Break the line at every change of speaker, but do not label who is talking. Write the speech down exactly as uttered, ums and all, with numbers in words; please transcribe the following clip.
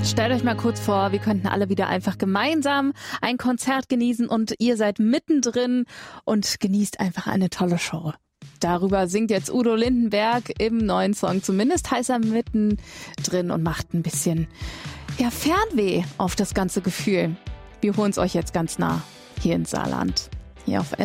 Stellt euch mal kurz vor, wir könnten alle wieder einfach gemeinsam ein Konzert genießen und ihr seid mittendrin und genießt einfach eine tolle Show. Darüber singt jetzt Udo Lindenberg im neuen Song. Zumindest heißt er mittendrin und macht ein bisschen ja, Fernweh auf das ganze Gefühl. Wir holen es euch jetzt ganz nah hier ins Saarland. Hier auf